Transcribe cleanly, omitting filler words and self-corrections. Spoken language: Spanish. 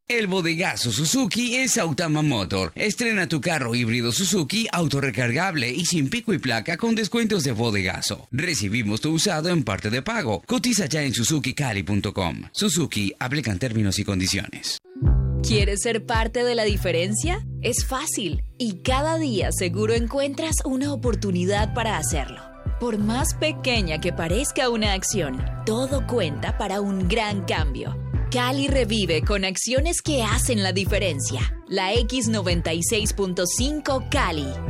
El bodegazo Suzuki es Autama Motor. Estrena tu carro híbrido Suzuki autorrecargable y sin pico y placa con descuentos de bodegazo. Recibimos tu usado en parte de pago. Cotiza ya en suzukicali.com. Suzuki, aplican términos y condiciones. ¿Quieres ser parte de la diferencia? Es fácil y cada día seguro encuentras una oportunidad para hacerlo. Por más pequeña que parezca una acción, todo cuenta para un gran cambio. Cali revive con acciones que hacen la diferencia. La X96.5 Cali.